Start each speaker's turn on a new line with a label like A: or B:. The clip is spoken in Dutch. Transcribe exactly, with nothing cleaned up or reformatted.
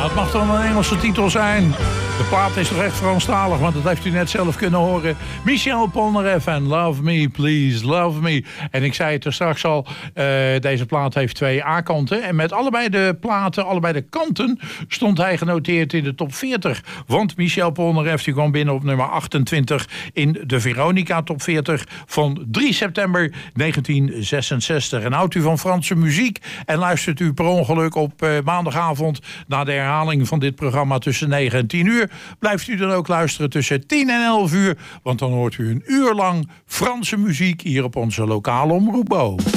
A: Dat mag dan een Engelse titel zijn. De plaat is toch echt Franstalig, want dat heeft u net zelf kunnen horen. Michel Polnareff en Love Me, Please, Love Me. En ik zei het er straks al, uh, deze plaat heeft twee A-kanten. En met allebei de platen, allebei de kanten, stond hij genoteerd in de top veertig. Want Michel Polnareff die kwam binnen op nummer achtentwintig in de Veronica top veertig van drie september negentien zesenzestig. En houdt u van Franse muziek en luistert u per ongeluk op uh, maandagavond naar de herhaling van dit programma tussen negen en tien uur. Blijft u dan ook luisteren tussen tien en elf uur, want dan hoort u een uur lang Franse muziek hier op onze lokale omroep Bo.